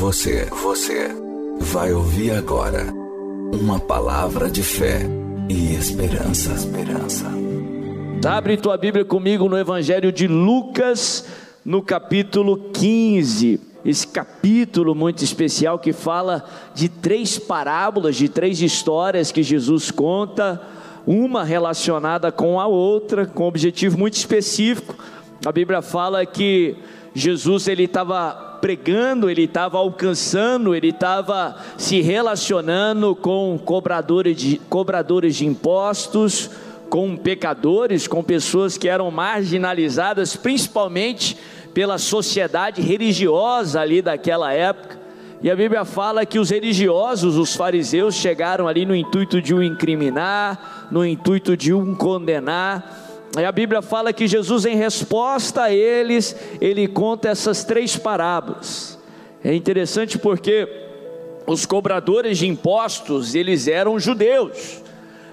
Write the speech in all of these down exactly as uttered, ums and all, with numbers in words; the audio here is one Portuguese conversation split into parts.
Você, você vai ouvir agora uma palavra de fé e esperança. Esperança. Abre tua Bíblia comigo no Evangelho de Lucas, no capítulo quinze. Esse capítulo muito especial que fala de três parábolas, de três histórias que Jesus conta, uma relacionada com a outra, com um objetivo muito específico. A Bíblia fala que Jesus ele estava pregando, ele estava alcançando, ele estava se relacionando com cobradores de, cobradores de impostos, com pecadores, com pessoas que eram marginalizadas, principalmente pela sociedade religiosa ali daquela época. E a Bíblia fala que os religiosos, os fariseus, chegaram ali no intuito de o incriminar, no intuito de o condenar. E a Bíblia fala que Jesus, em resposta a eles, ele conta essas três parábolas. É interessante porque os cobradores de impostos, eles eram judeus,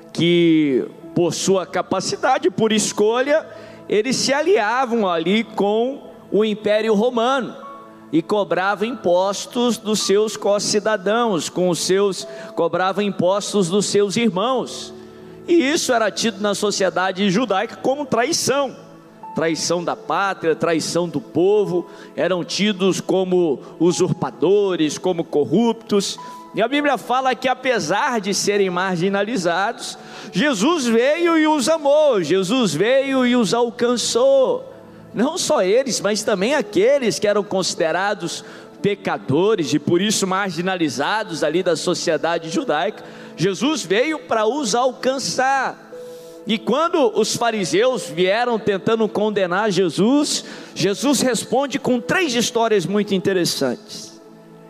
que por sua capacidade, por escolha, eles se aliavam ali com o Império Romano e cobravam impostos dos seus co-cidadãos, com os seus, cobravam impostos dos seus irmãos. E isso era tido na sociedade judaica como traição, traição da pátria, traição do povo, eram tidos como usurpadores, como corruptos. E a Bíblia fala que apesar de serem marginalizados, Jesus veio e os amou, Jesus veio e os alcançou. Não só eles, mas também aqueles que eram considerados pecadores e por isso marginalizados ali da sociedade judaica. Jesus veio para os alcançar. E quando os fariseus vieram tentando condenar Jesus, Jesus responde com três histórias muito interessantes.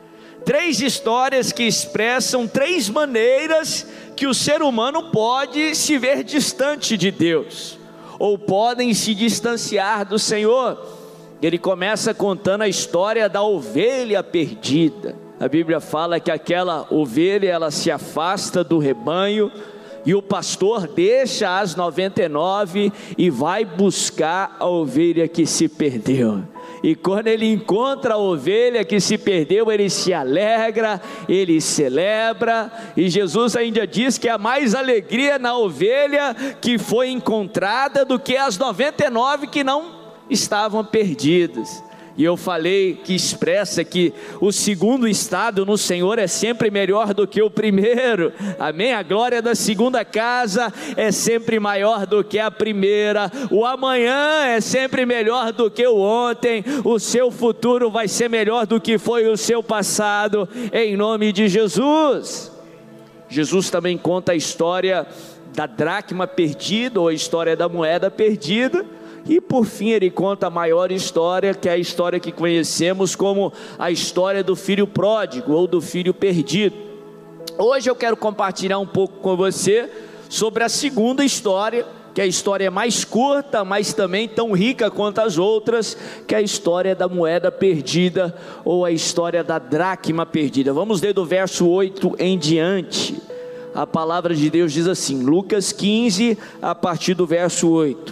Três histórias que expressam três maneiras que o ser humano pode se ver distante de Deus, ou podem se distanciar do Senhor. Ele começa contando a história da ovelha perdida. A Bíblia fala que aquela ovelha, ela se afasta do rebanho, e o pastor deixa as noventa e nove e vai buscar a ovelha que se perdeu. E quando ele encontra a ovelha que se perdeu, ele se alegra, ele celebra, e Jesus ainda diz que há mais alegria na ovelha que foi encontrada do que as noventa e nove que não estavam perdidas. E eu falei que expressa que o segundo estado no Senhor é sempre melhor do que o primeiro, amém? A glória da segunda casa é sempre maior do que a primeira, o amanhã é sempre melhor do que o ontem, o seu futuro vai ser melhor do que foi o seu passado, em nome de Jesus. Jesus também conta a história da dracma perdida, ou a história da moeda perdida. E por fim ele conta a maior história, que é a história que conhecemos como a história do filho pródigo, ou do filho perdido. Hoje eu quero compartilhar um pouco com você sobre a segunda história, que é a história mais curta, mas também tão rica quanto as outras, que é a história da moeda perdida, ou a história da dracma perdida. Vamos ler do verso oito em diante. A palavra de Deus diz assim, Lucas quinze, a partir do verso oito.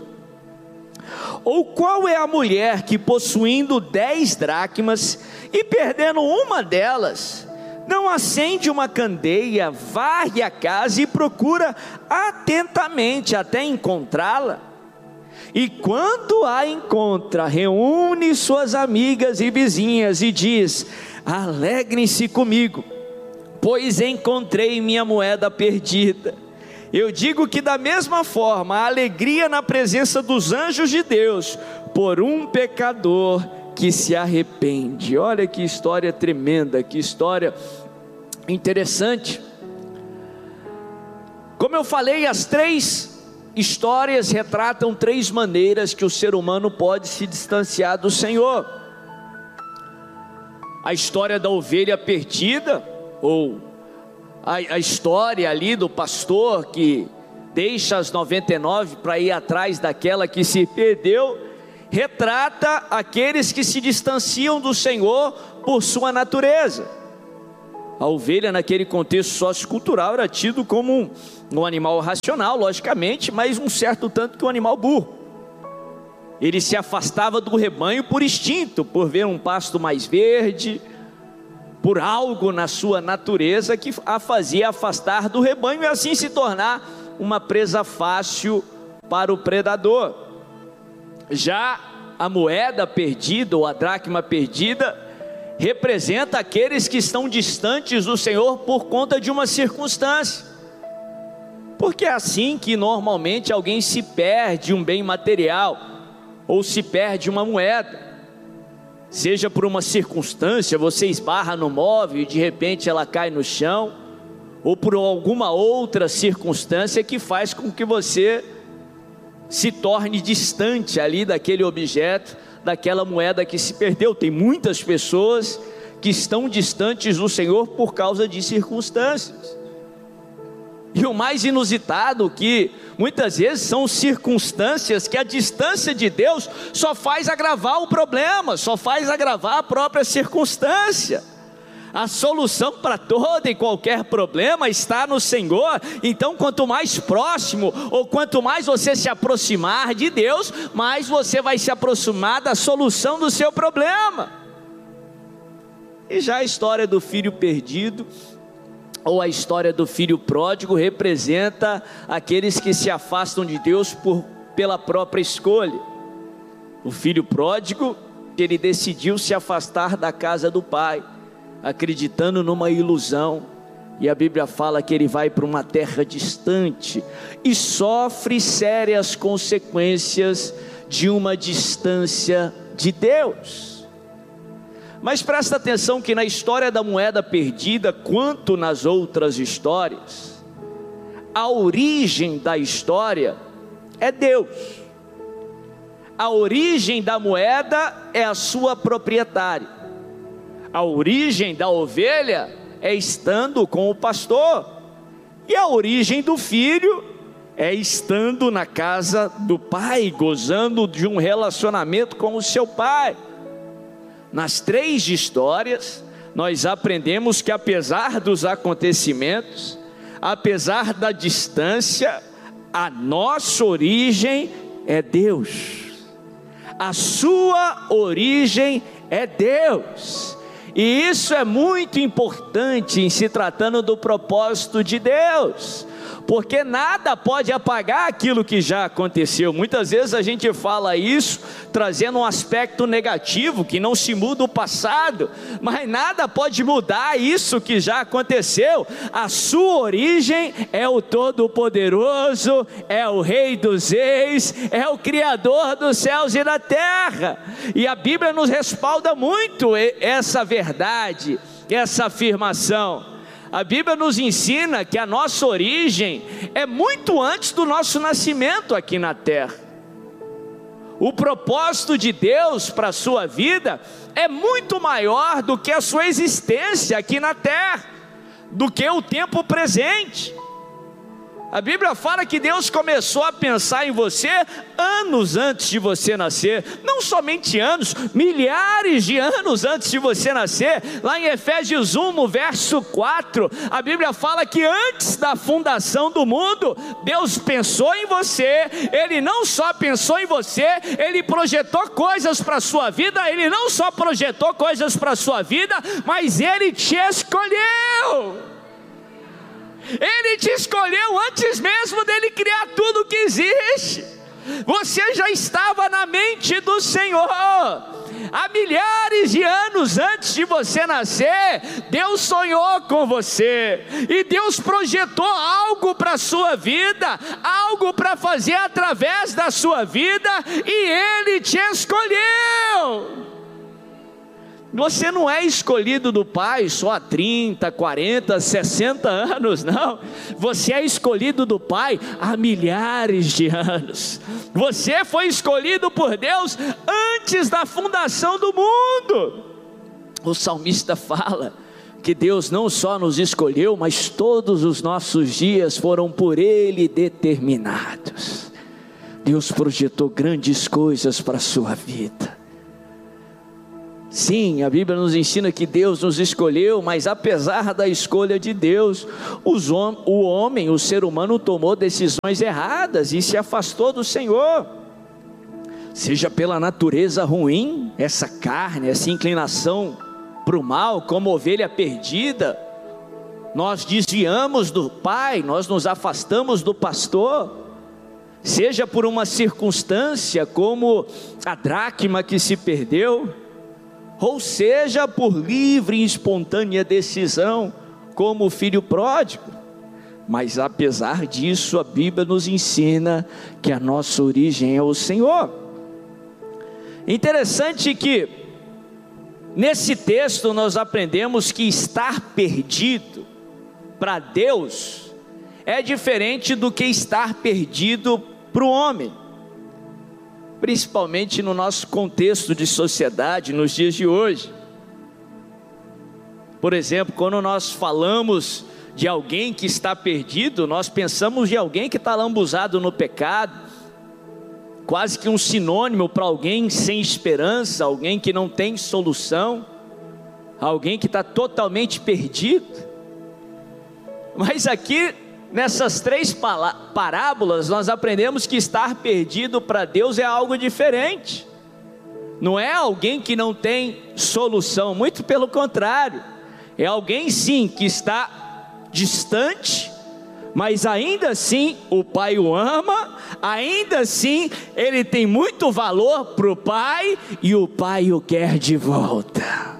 Ou qual é a mulher que, possuindo dez dracmas e perdendo uma delas, não acende uma candeia, varre a casa e procura atentamente até encontrá-la? E quando a encontra, reúne suas amigas e vizinhas e diz: alegrem-se comigo, pois encontrei minha moeda perdida. Eu digo que da mesma forma, a alegria na presença dos anjos de Deus, por um pecador que se arrepende. Olha que história tremenda, que história interessante. Como eu falei, as três histórias retratam três maneiras que o ser humano pode se distanciar do Senhor. A história da ovelha perdida, ou A, a história ali do pastor que deixa as noventa e nove para ir atrás daquela que se perdeu, retrata aqueles que se distanciam do Senhor por sua natureza. A ovelha naquele contexto sociocultural era tido como um, um animal racional, logicamente, mas um certo tanto que um animal burro. Ele se afastava do rebanho por instinto, por ver um pasto mais verde, por algo na sua natureza que a fazia afastar do rebanho e assim se tornar uma presa fácil para o predador. Já a moeda perdida, ou a dracma perdida, representa aqueles que estão distantes do Senhor por conta de uma circunstância, porque é assim que normalmente alguém se perde um bem material, ou se perde uma moeda, seja por uma circunstância, você esbarra no móvel e de repente ela cai no chão, ou por alguma outra circunstância que faz com que você se torne distante ali daquele objeto, daquela moeda que se perdeu. Tem muitas pessoas que estão distantes do Senhor por causa de circunstâncias, e o mais inusitado que muitas vezes são circunstâncias que a distância de Deus só faz agravar o problema, só faz agravar a própria circunstância. A solução para todo e qualquer problema está no Senhor. Então quanto mais próximo, ou quanto mais você se aproximar de Deus, mais você vai se aproximar da solução do seu problema. E já a história do filho perdido, ou a história do filho pródigo, representa aqueles que se afastam de Deus por, pela própria escolha. O filho pródigo, ele decidiu se afastar da casa do pai, acreditando numa ilusão, e a Bíblia fala que ele vai para uma terra distante, e sofre sérias consequências de uma distância de Deus. Mas presta atenção que na história da moeda perdida, quanto nas outras histórias, a origem da história é Deus. A origem da moeda é a sua proprietária. A origem da ovelha é estando com o pastor. E a origem do filho é estando na casa do pai, gozando de um relacionamento com o seu pai. Nas três histórias, nós aprendemos que apesar dos acontecimentos, apesar da distância, a nossa origem é Deus. A sua origem é Deus. E isso é muito importante em se tratando do propósito de Deus, porque nada pode apagar aquilo que já aconteceu. Muitas vezes a gente fala isso trazendo um aspecto negativo, que não se muda o passado, mas nada pode mudar isso que já aconteceu. A sua origem é o Todo-Poderoso, é o Rei dos Reis, é o Criador dos céus e da terra, e a Bíblia nos respalda muito essa verdade, essa afirmação. A Bíblia nos ensina que a nossa origem é muito antes do nosso nascimento aqui na terra. O propósito de Deus para a sua vida é muito maior do que a sua existência aqui na terra, do que o tempo presente. A Bíblia fala que Deus começou a pensar em você anos antes de você nascer, não somente anos, milhares de anos antes de você nascer. Lá em Efésios um, no verso quatro, a Bíblia fala que antes da fundação do mundo, Deus pensou em você. Ele não só pensou em você, Ele projetou coisas para a sua vida. Ele não só projetou coisas para a sua vida, mas Ele te escolheu. Ele te escolheu antes mesmo dele criar tudo que existe. Você já estava na mente do Senhor. Há milhares de anos antes de você nascer, Deus sonhou com você, e Deus projetou algo para a sua vida, algo para fazer através da sua vida, e Ele te escolheu. Você não é escolhido do Pai só há trinta, quarenta, sessenta anos, não. Você é escolhido do Pai há milhares de anos. Você foi escolhido por Deus antes da fundação do mundo. O salmista fala que Deus não só nos escolheu, mas todos os nossos dias foram por Ele determinados. Deus projetou grandes coisas para a sua vida. Sim, a Bíblia nos ensina que Deus nos escolheu, mas apesar da escolha de Deus, os hom- o homem, o ser humano, tomou decisões erradas e se afastou do Senhor. Seja pela natureza ruim, essa carne, essa inclinação para o mal, como ovelha perdida, nós desviamos do Pai, nós nos afastamos do pastor, seja por uma circunstância como a dracma que se perdeu, ou seja por livre e espontânea decisão, como o filho pródigo. Mas apesar disso, a Bíblia nos ensina que a nossa origem é o Senhor. Interessante que nesse texto nós aprendemos que estar perdido para Deus é diferente do que estar perdido para o homem, principalmente no nosso contexto de sociedade nos dias de hoje. Por exemplo, quando nós falamos de alguém que está perdido, nós pensamos de alguém que está lambuzado no pecado, quase que um sinônimo para alguém sem esperança, alguém que não tem solução, alguém que está totalmente perdido. Mas aqui, nessas três parábolas, nós aprendemos que estar perdido para Deus é algo diferente. Não é alguém que não tem solução, muito pelo contrário, é alguém sim que está distante, mas ainda assim o Pai o ama, ainda assim ele tem muito valor para o Pai, e o Pai o quer de volta.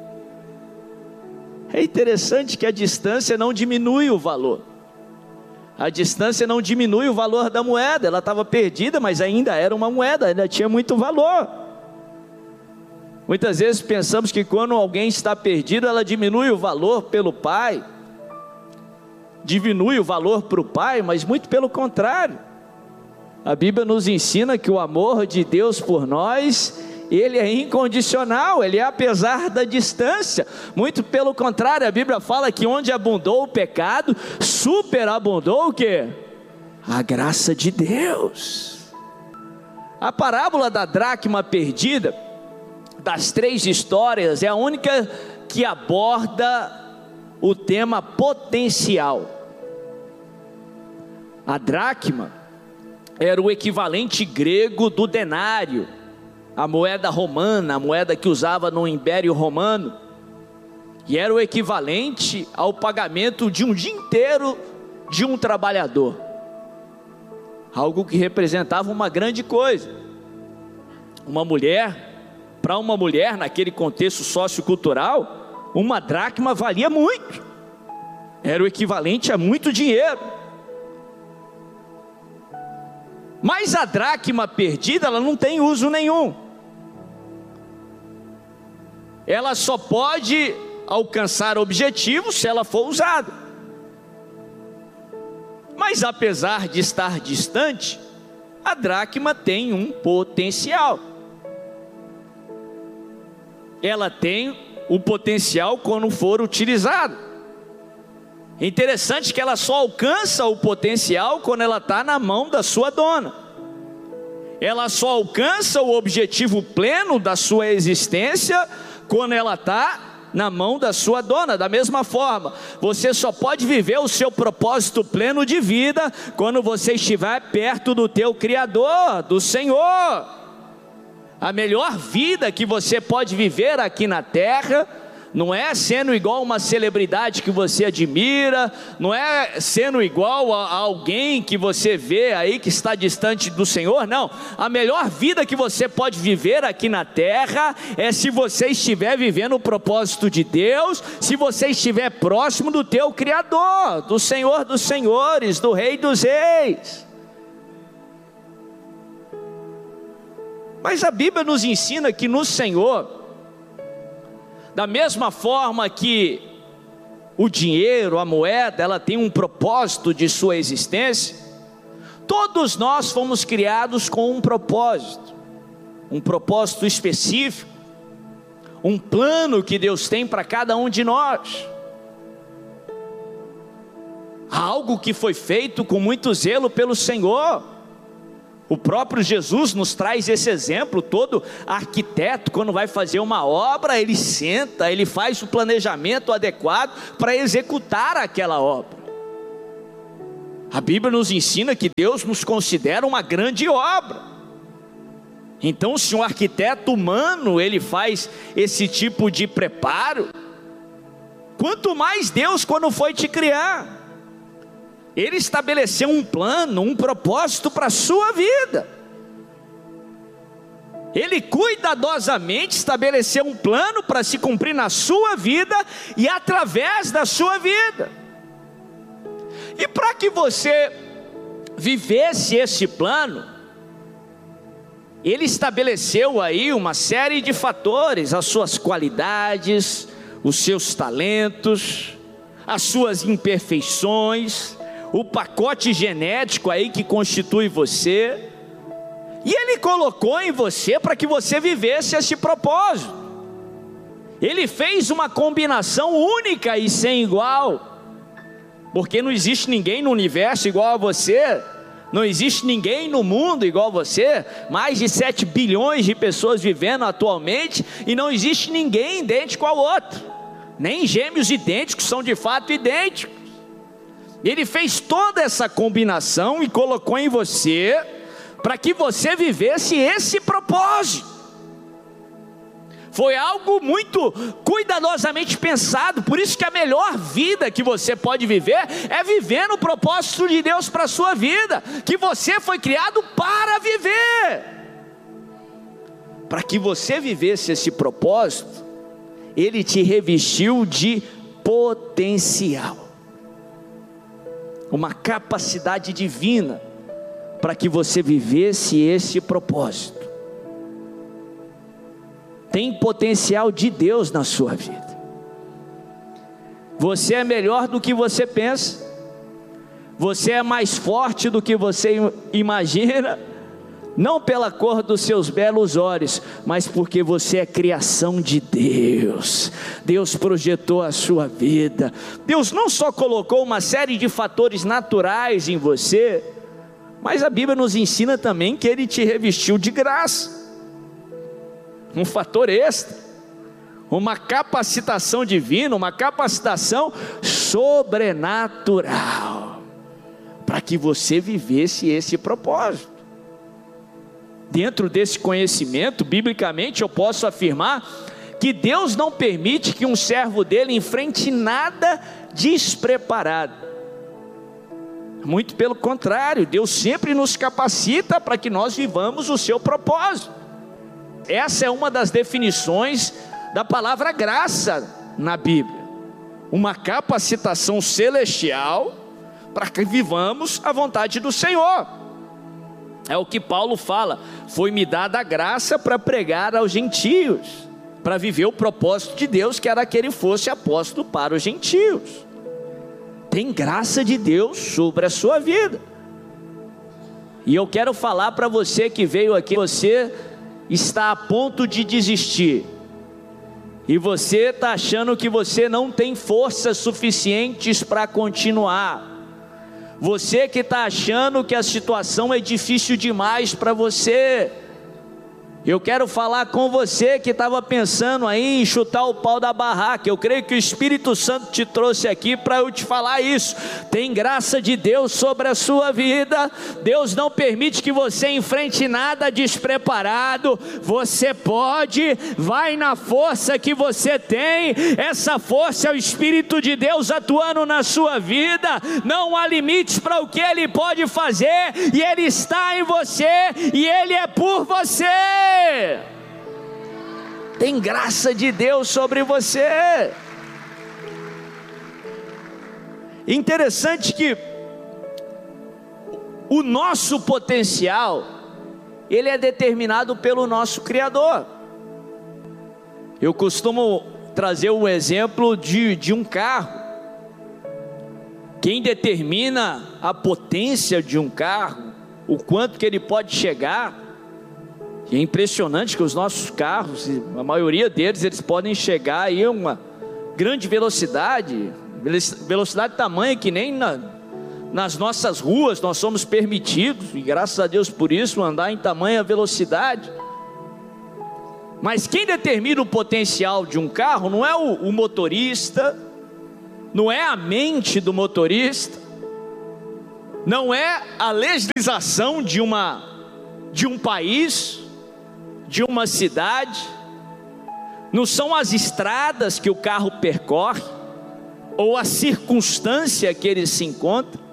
É interessante que a distância não diminui o valor, a distância não diminui o valor da moeda. Ela estava perdida, mas ainda era uma moeda, ainda tinha muito valor. Muitas vezes pensamos que quando alguém está perdido, ela diminui o valor pelo Pai, diminui o valor para o Pai, mas muito pelo contrário. A Bíblia nos ensina que o amor de Deus por nós, ele é incondicional, ele é apesar da distância. Muito pelo contrário, a Bíblia fala que onde abundou o pecado, superabundou o quê? A graça de Deus. A parábola da dracma perdida, das três histórias, é a única que aborda o tema potencial. A dracma era o equivalente grego do denário, a moeda romana, a moeda que usava no Império Romano, e era o equivalente ao pagamento de um dia inteiro de um trabalhador, algo que representava uma grande coisa. Uma mulher, para uma mulher naquele contexto sociocultural, uma dracma valia muito, era o equivalente a muito dinheiro. Mas a dracma perdida, ela não tem uso nenhum, ela só pode alcançar objetivos se ela for usada. Mas apesar de estar distante, a dracma tem um potencial. Ela tem o potencial quando for utilizada. É interessante que ela só alcança o potencial quando ela está na mão da sua dona. Ela só alcança o objetivo pleno da sua existência quando ela está na mão da sua dona. Da mesma forma, você só pode viver o seu propósito pleno de vida quando você estiver perto do teu Criador, do Senhor. A melhor vida que você pode viver aqui na terra não é sendo igual uma celebridade que você admira, não é sendo igual a alguém que você vê aí que está distante do Senhor, não. A melhor vida que você pode viver aqui na terra é se você estiver vivendo o propósito de Deus, se você estiver próximo do teu Criador, do Senhor dos Senhores, do Rei dos Reis. Mas a Bíblia nos ensina que no Senhor, da mesma forma que o dinheiro, a moeda, ela tem um propósito de sua existência, todos nós fomos criados com um propósito, um propósito específico, um plano que Deus tem para cada um de nós, algo que foi feito com muito zelo pelo Senhor. O próprio Jesus nos traz esse exemplo. Todo arquiteto, quando vai fazer uma obra, ele senta, ele faz o planejamento adequado para executar aquela obra. A Bíblia nos ensina que Deus nos considera uma grande obra. Então, se um arquiteto humano, ele faz esse tipo de preparo, quanto mais Deus quando foi te criar. Ele estabeleceu um plano, um propósito para a sua vida. Ele cuidadosamente estabeleceu um plano para se cumprir na sua vida e através da sua vida. E para que você vivesse esse plano, Ele estabeleceu aí uma série de fatores, as suas qualidades, os seus talentos, as suas imperfeições, o pacote genético aí que constitui você, e Ele colocou em você para que você vivesse esse propósito. Ele fez uma combinação única e sem igual, porque não existe ninguém no universo igual a você, não existe ninguém no mundo igual a você, mais de sete bilhões de pessoas vivendo atualmente, e não existe ninguém idêntico ao outro, nem gêmeos idênticos são de fato idênticos. Ele fez toda essa combinação e colocou em você, para que você vivesse esse propósito. Foi algo muito cuidadosamente pensado, por isso que a melhor vida que você pode viver, é viver no propósito de Deus para a sua vida, que você foi criado para viver. Para que você vivesse esse propósito, Ele te revestiu de potencial, uma capacidade divina, para que você vivesse esse propósito. Tem potencial de Deus na sua vida. Você é melhor do que você pensa, você é mais forte do que você imagina, não pela cor dos seus belos olhos, mas porque você é criação de Deus. Deus projetou a sua vida. Deus não só colocou uma série de fatores naturais em você, mas a Bíblia nos ensina também que Ele te revestiu de graça, um fator extra, uma capacitação divina, uma capacitação sobrenatural, para que você vivesse esse propósito. Dentro desse conhecimento, biblicamente eu posso afirmar que Deus não permite que um servo dele enfrente nada despreparado. Muito pelo contrário, Deus sempre nos capacita para que nós vivamos o seu propósito. Essa é uma das definições da palavra graça na Bíblia, uma capacitação celestial para que vivamos a vontade do Senhor. É o que Paulo fala: foi-me dada a graça para pregar aos gentios, para viver o propósito de Deus, que era que ele fosse apóstolo para os gentios. Tem graça de Deus sobre a sua vida. E eu quero falar para você que veio aqui, você está a ponto de desistir, e você está achando que você não tem forças suficientes para continuar. Você que está achando que a situação é difícil demais para você, eu quero falar com você que estava pensando aí em chutar o pau da barraca. Eu creio que o Espírito Santo te trouxe aqui para eu te falar isso. Tem graça de Deus sobre a sua vida. Deus não permite que você enfrente nada despreparado. Você pode, vai na força que você tem. Essa força é o Espírito de Deus atuando na sua vida. Não há limites para o que Ele pode fazer, e Ele está em você, e Ele é por você. Tem graça de Deus sobre você. Interessante que o nosso potencial, ele é determinado pelo nosso Criador. Eu costumo trazer um exemplo de, de um carro. Quem determina a potência de um carro, o quanto que ele pode chegar, e é impressionante que os nossos carros, a maioria deles, eles podem chegar aí a uma grande velocidade, velocidade tamanha que nem na, nas nossas ruas nós somos permitidos, e graças a Deus por isso, andar em tamanha velocidade. Mas quem determina o potencial de um carro não é o, o motorista, não é a mente do motorista, não é a legislação de, uma, de um país, de uma cidade, não são as estradas que o carro percorre, ou a circunstância que ele se encontra,